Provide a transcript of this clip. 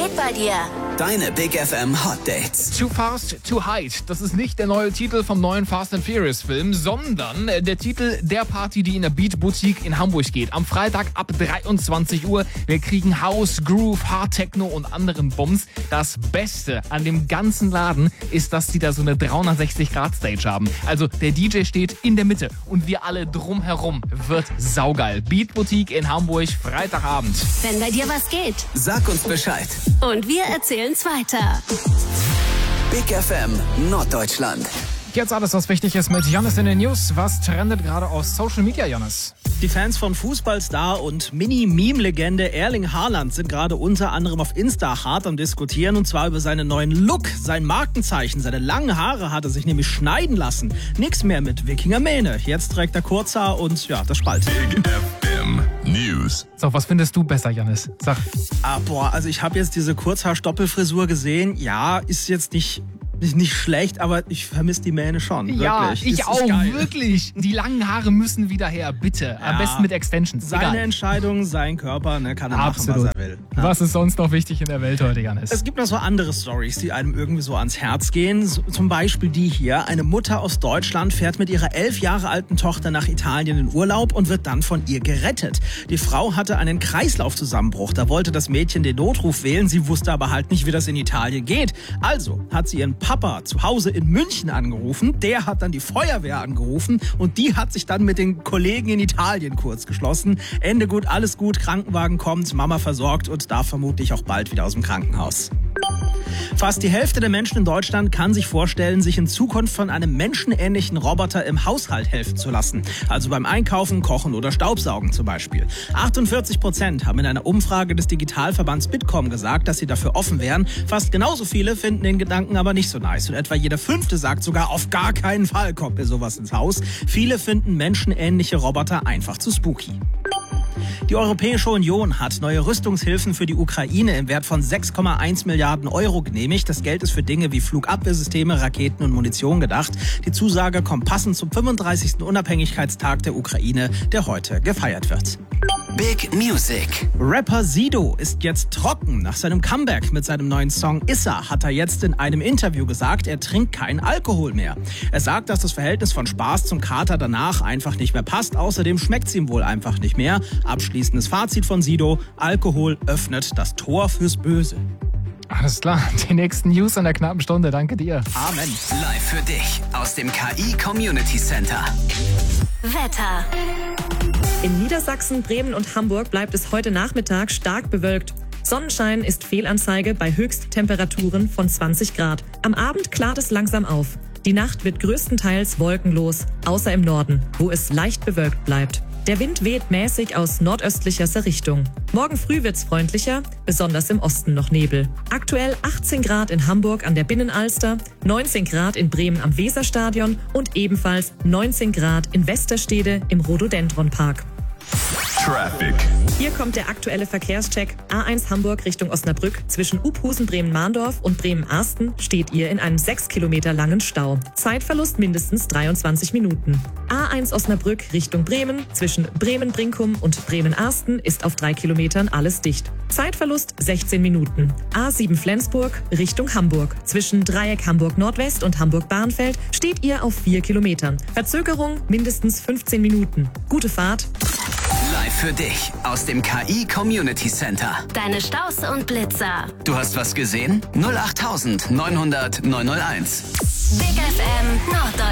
geht bei dir? Deine Big FM Hot Dates. Too Fast, Too Hide. Das ist nicht der neue Titel vom neuen Fast and Furious Film, sondern der Titel der Party, die in der Beat Boutique in Hamburg geht. Am Freitag ab 23 Uhr. Wir kriegen House, Groove, Hard Techno und anderen Bums. Das Beste an dem ganzen Laden ist, dass die da so eine 360-Grad-Stage haben. Also der DJ steht in der Mitte und wir alle drumherum. Wird saugeil. Beat Boutique in Hamburg, Freitagabend. Wenn bei dir was geht. Sag uns Bescheid. Und wir erzählen's weiter. Big FM Norddeutschland. Jetzt alles, was wichtig ist mit Jonas in den News. Was trendet gerade auf Social Media, Jonas? Die Fans von Fußballstar und Mini-Meme-Legende Erling Haaland sind gerade unter anderem auf Insta hart am Diskutieren, und zwar über seinen neuen Look, sein Markenzeichen. Seine langen Haare hat er sich nämlich schneiden lassen. Nix mehr mit Wikingermähne. Jetzt trägt er Kurzhaar und ja, das Spalt. Big FM News. So, was findest du besser, Jonas? Sag. Also ich habe jetzt diese Kurzhaar-Stoppelfrisur gesehen. Ja, ist jetzt nicht schlecht, aber ich vermisse die Mähne schon. Ja, wirklich. ich ist auch, geil. wirklich. Die langen Haare müssen wieder her, bitte. Am besten mit Extensions. Seine Egal. Entscheidung, sein Körper, kann er Absolut. machen, was er will. Ja. Was ist sonst noch wichtig in der Welt heute, Jonas? Es gibt noch so andere Storys, die einem irgendwie so ans Herz gehen. Zum Beispiel die hier. Eine Mutter aus Deutschland fährt mit ihrer 11 Jahre alten Tochter nach Italien in Urlaub und wird dann von ihr gerettet. Die Frau hatte einen Kreislaufzusammenbruch. Da wollte das Mädchen den Notruf wählen. Sie wusste aber halt nicht, wie das in Italien geht. Also hat sie ihren Papa zu Hause in München angerufen. Der hat dann die Feuerwehr angerufen und die hat sich dann mit den Kollegen in Italien kurz geschlossen. Ende gut, alles gut, Krankenwagen kommt, Mama versorgt und darf vermutlich auch bald wieder aus dem Krankenhaus. Fast die Hälfte der Menschen in Deutschland kann sich vorstellen, sich in Zukunft von einem menschenähnlichen Roboter im Haushalt helfen zu lassen. Also beim Einkaufen, Kochen oder Staubsaugen zum Beispiel. 48% haben in einer Umfrage des Digitalverbands Bitkom gesagt, dass sie dafür offen wären. Fast genauso viele finden den Gedanken aber nicht so nice. Und etwa jeder Fünfte sagt sogar, auf gar keinen Fall kommt mir sowas ins Haus. Viele finden menschenähnliche Roboter einfach zu spooky. Die Europäische Union hat neue Rüstungshilfen für die Ukraine im Wert von 6,1 Milliarden Euro genehmigt. Das Geld ist für Dinge wie Flugabwehrsysteme, Raketen und Munition gedacht. Die Zusage kommt passend zum 35. Unabhängigkeitstag der Ukraine, der heute gefeiert wird. Big Music. Rapper Sido ist jetzt trocken. Nach seinem Comeback mit seinem neuen Song Issa hat er jetzt in einem Interview gesagt, er trinkt keinen Alkohol mehr. Er sagt, dass das Verhältnis von Spaß zum Kater danach einfach nicht mehr passt. Außerdem schmeckt es ihm wohl einfach nicht mehr. Abschließendes Fazit von Sido: Alkohol öffnet das Tor fürs Böse. Alles klar, die nächsten News in der knappen Stunde. Danke dir. Amen. Live für dich aus dem KI Community Center. Wetter. In Niedersachsen, Bremen und Hamburg bleibt es heute Nachmittag stark bewölkt. Sonnenschein ist Fehlanzeige bei Höchsttemperaturen von 20 Grad. Am Abend klart es langsam auf. Die Nacht wird größtenteils wolkenlos, außer im Norden, wo es leicht bewölkt bleibt. Der Wind weht mäßig aus nordöstlicher Richtung. Morgen früh wird's freundlicher, besonders im Osten noch Nebel. Aktuell 18 Grad in Hamburg an der Binnenalster, 19 Grad in Bremen am Weserstadion und ebenfalls 19 Grad in Westerstede im Rhododendronpark. Traffic. Hier kommt der aktuelle Verkehrscheck. A1 Hamburg Richtung Osnabrück. Zwischen Uphusen, Bremen-Mahndorf und Bremen-Arsten steht ihr in einem 6 Kilometer langen Stau. Zeitverlust mindestens 23 Minuten. A1 Osnabrück Richtung Bremen. Zwischen Bremen-Brinkum und Bremen-Arsten ist auf 3 Kilometern alles dicht. Zeitverlust 16 Minuten. A7 Flensburg Richtung Hamburg. Zwischen Dreieck Hamburg Nordwest und Hamburg-Bahnfeld steht ihr auf 4 Kilometern. Verzögerung mindestens 15 Minuten. Gute Fahrt. Live für dich aus dem KI Community Center. Deine Staus und Blitzer. Du hast was gesehen? 08900 901. Big FM Norddeutschland.